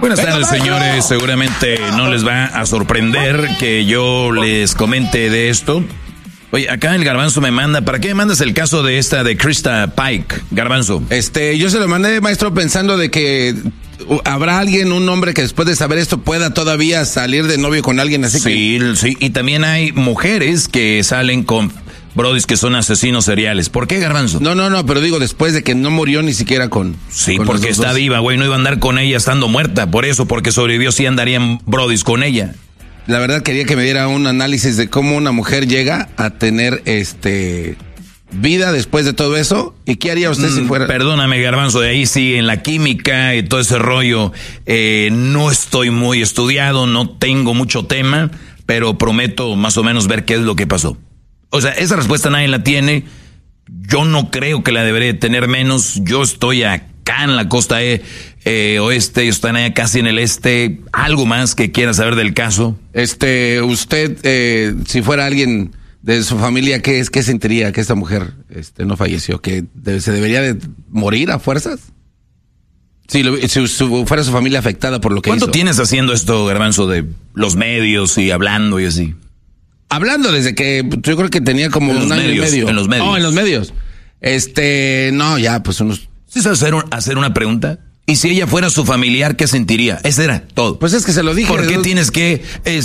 Buenas tardes, señores. Seguramente no les va a sorprender que yo les comente de esto. Oye, acá el Garbanzo me manda, ¿para qué me mandas el caso de de Krista Pike, Garbanzo? Yo se lo mandé, maestro, pensando de que habrá un hombre que después de saber esto pueda todavía salir de novio con alguien así. Sí, y también hay mujeres que salen con brodis que son asesinos seriales. ¿Por qué, Garbanzo? No, pero digo, después de que no murió ni siquiera con... Sí, con porque está viva, güey, no iba a andar con ella estando muerta, por eso, porque sobrevivió, sí andarían brodis con ella. La verdad quería que me diera un análisis de cómo una mujer llega a tener vida después de todo eso. ¿Y qué haría usted si fuera? Perdóname, Garbanzo, de ahí sí, en la química y todo ese rollo, no estoy muy estudiado, no tengo mucho tema, pero prometo más o menos ver qué es lo que pasó. O sea, esa respuesta nadie la tiene. Yo no creo que la debería tener menos. Yo estoy acá en la costa oeste, ellos están allá casi en el este. ¿Algo más que quiera saber del caso? Usted, si fuera alguien de su familia, ¿qué sentiría que esta mujer no falleció? ¿Que se debería de morir a fuerzas? Si fuera su familia afectada por lo que hizo. ¿Cuánto tienes haciendo esto, Garbanzo, de los medios y hablando y así? Hablando desde que yo creo que tenía como un año y medio. En los medios. Oh, en los medios. No, ya, pues unos... ¿Sí sabes hacer una pregunta? ¿Y si ella fuera su familiar, qué sentiría? Ese era todo. Pues es que se lo dije. ¿Por qué tienes que,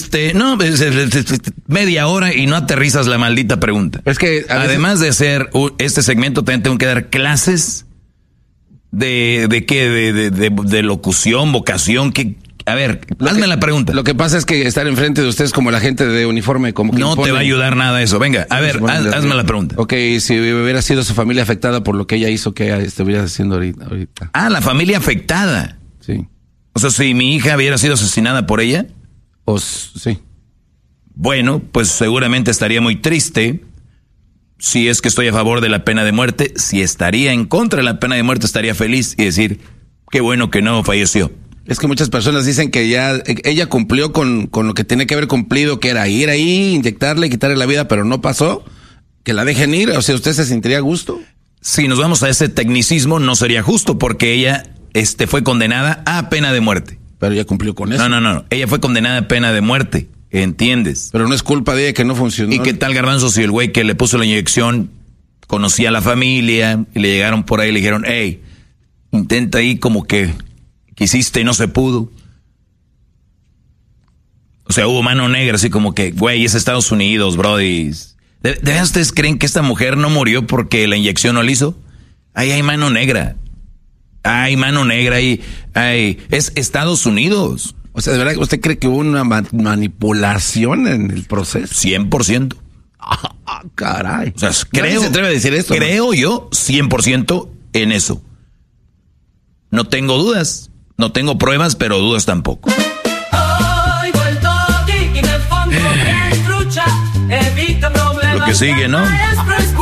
media hora y no aterrizas la maldita pregunta? Es que... Además de hacer este segmento, también tengo que dar clases de locución, vocación, que... A ver, hazme la pregunta. Lo que pasa es que estar enfrente de ustedes como la gente de uniforme, como que no impone, te va a ayudar nada eso. Venga, a ver, hazme la pregunta. Ok, si hubiera sido su familia afectada por lo que ella hizo, ¿qué estuviera haciendo ahorita? Ah, la familia afectada. Sí. O sea, si mi hija hubiera sido asesinada por ella. Sí. Bueno, pues seguramente estaría muy triste. Si es que estoy a favor de la pena de muerte, si estaría en contra de la pena de muerte, estaría feliz y decir, qué bueno que no falleció. Es que muchas personas dicen que ya ella cumplió con lo que tiene que haber cumplido, que era ir ahí, inyectarle, quitarle la vida, pero no pasó. Que la dejen ir, o sea, ¿usted se sentiría a gusto? Si nos vamos a ese tecnicismo, no sería justo porque ella fue condenada a pena de muerte. Pero ella cumplió con eso. No. Ella fue condenada a pena de muerte, ¿entiendes? Pero no es culpa de ella que no funcionó. ¿Y qué tal, Garbanzo, si el güey que le puso la inyección conocía a la familia y le llegaron por ahí y le dijeron, hey, intenta ahí como que hiciste y no se pudo? O sea, hubo mano negra, así como que, güey, es Estados Unidos, brody. ¿De verdad ustedes creen que esta mujer no murió porque la inyección no la hizo? Ahí hay mano negra. Hay mano negra ahí. Es Estados Unidos. O sea, ¿de verdad usted cree que hubo una manipulación en el proceso? 100%. Ah, caray. O sea, creo, ¿se atreve a decir esto? Creo yo 100% en eso. No tengo dudas. No tengo pruebas, pero dudas tampoco. Lo que sigue, ¿no?